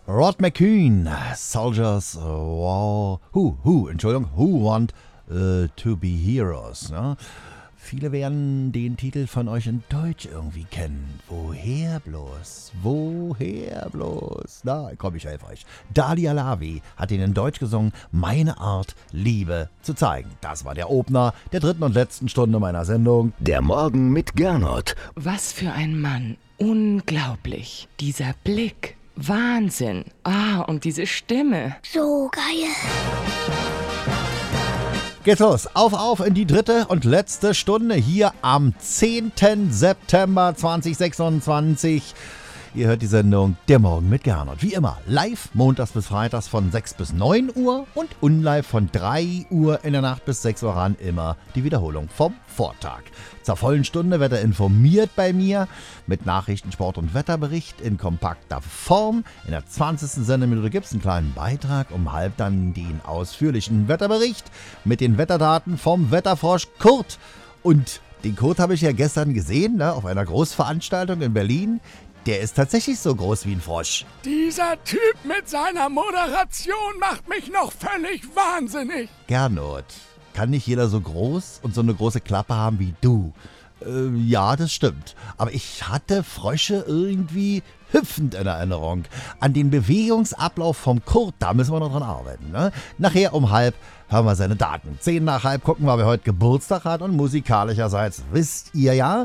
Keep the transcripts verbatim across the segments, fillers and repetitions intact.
Rod McKuen, Soldiers, uh, wow, who, who, Entschuldigung, who want uh, to be heroes. Ne? Viele werden den Titel von euch in Deutsch irgendwie kennen. Woher bloß? Woher bloß? Na, komm, ich helfe euch. Dalia Lavi hat ihn in Deutsch gesungen, Meine Art, Liebe zu zeigen. Das war der Opener der dritten und letzten Stunde meiner Sendung. Der Morgen mit Gernot. Was für ein Mann. Unglaublich. Dieser Blick. Wahnsinn. Ah, und diese Stimme. So geil. Geht's los. Auf, auf in die dritte und letzte Stunde hier am zehnten September zweitausendsechsundzwanzig. Ihr hört die Sendung Der Morgen mit Gernot. Wie immer, live montags bis freitags von sechs bis neun Uhr und unlive von drei Uhr in der Nacht bis sechs Uhr ran. Immer die Wiederholung vom Vortag. Zur vollen Stunde wird er informiert bei mir mit Nachrichten, Sport und Wetterbericht in kompakter Form. In der zwanzigsten Sendeminute gibt es einen kleinen Beitrag, um halb dann den ausführlichen Wetterbericht mit den Wetterdaten vom Wetterfrosch Kurt. Und den Kurt habe ich ja gestern gesehen, ne, auf einer Großveranstaltung in Berlin. Der ist tatsächlich so groß wie ein Frosch. Dieser Typ mit seiner Moderation macht mich noch völlig wahnsinnig. Gernot, kann nicht jeder so groß und so eine große Klappe haben wie du? Äh, ja, das stimmt. Aber ich hatte Frösche irgendwie hüpfend in Erinnerung. An den Bewegungsablauf vom Kurt, da müssen wir noch dran arbeiten. Ne? Nachher um halb hören wir seine Daten. Zehn nach halb gucken wir, wer heute Geburtstag hat. Und musikalischerseits wisst ihr ja,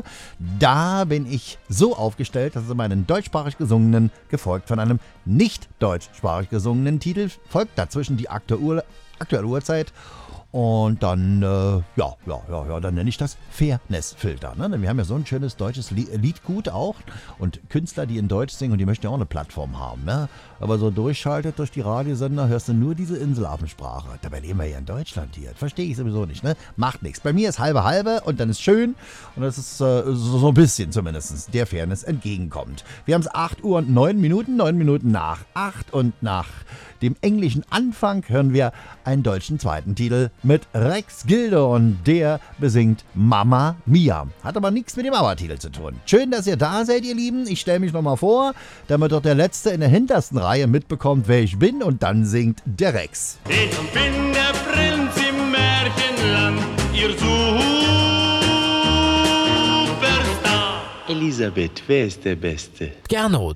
da bin ich so aufgestellt, dass es immer einen deutschsprachig gesungenen, gefolgt von einem nicht deutschsprachig gesungenen Titel folgt. Dazwischen die aktuelle, aktuelle Uhrzeit. Und dann, äh, ja, ja, ja, ja, dann nenne ich das Fairness-Filter. Ne? Denn wir haben ja so ein schönes deutsches Liedgut auch und Künstler, die in Deutsch singen und die möchten ja auch eine Plattform haben. Ne? Aber so durchschaltet durch die Radiosender hörst du nur diese Inselaffensprache. Dabei leben wir ja in Deutschland hier. Verstehe ich sowieso nicht. Ne? Macht nichts. Bei mir ist halbe halbe und dann ist schön und das ist äh, so, so ein bisschen zumindest der Fairness entgegenkommt. Wir haben es acht Uhr und neun Minuten, neun Minuten nach acht und nach dem englischen Anfang hören wir einen deutschen zweiten Titel mit Rex Gildo und der besingt Mamma Mia. Hat aber nichts mit dem ABBA-Titel zu tun. Schön, dass ihr da seid, ihr Lieben. Ich stelle mich nochmal vor, damit doch der Letzte in der hintersten Reihe mitbekommt, wer ich bin und dann singt der Rex. Ich bin der Prinz im Märchenland, ihr Superstar. Elisabeth, wer ist der Beste? Gernot.